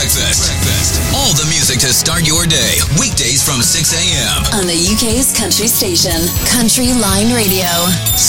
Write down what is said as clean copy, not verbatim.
Breakfast. All the music to start your day. Weekdays from 6 a.m. on the UK's country station, Country Line Radio.